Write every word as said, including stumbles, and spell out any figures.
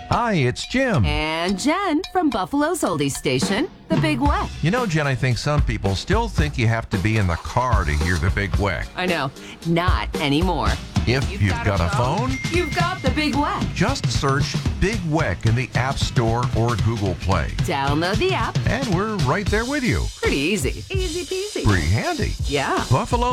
Hi, it's Jim. And Jen from Buffalo's Oldies Station, The Big Weck. You know, Jen, I think some people still think you have to be in the car to hear The Big Weck. I know, not anymore. If you've, you've got, got a phone, phone, you've got The Big Weck. Just search Big Weck in the App Store or Google Play. Download the app. And we're right there with you. Pretty easy. Easy peasy. Pretty handy. Yeah. Buffalo